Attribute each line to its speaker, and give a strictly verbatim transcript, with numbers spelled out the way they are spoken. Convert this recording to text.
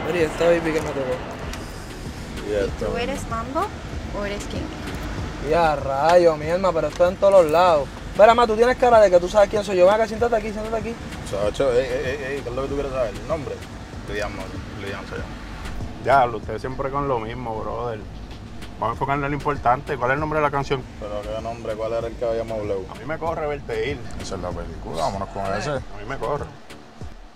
Speaker 1: Mira, esta baby que me tocó.
Speaker 2: Y esto.
Speaker 3: ¿Tú eres Mambo o eres quién?
Speaker 1: Ya, rayo, mi alma, pero esto en todos los lados. Mira, ma, tú tienes cara de que tú sabes quién soy yo. Ven acá, siéntate aquí, siéntate aquí.
Speaker 2: Sacho, ey, ey, ey, ey, ¿qué es lo que tú quieres saber? ¿El nombre? Lidian, Lidian se llama.
Speaker 4: Diablo, ustedes siempre con lo mismo, brother. Vamos a enfocarnos en lo importante. ¿Cuál es el nombre de la canción?
Speaker 2: Pero qué nombre, ¿cuál era el que habíamos hablado?
Speaker 4: A mí me corre verte ir.
Speaker 5: Esa es la película, vámonos con ese.
Speaker 4: A mí me corre.